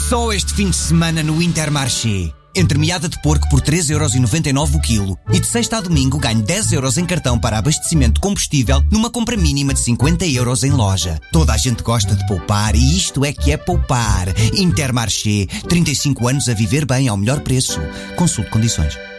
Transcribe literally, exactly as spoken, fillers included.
Só este fim de semana no Intermarché. Entre meada de porco por três euros e noventa e nove o quilo e de sexta a domingo ganho dez euros em cartão para abastecimento de combustível numa compra mínima de cinquenta euros em loja. Toda a gente gosta de poupar e isto é que é poupar. Intermarché, trinta e cinco anos a viver bem ao melhor preço. Consulte condições.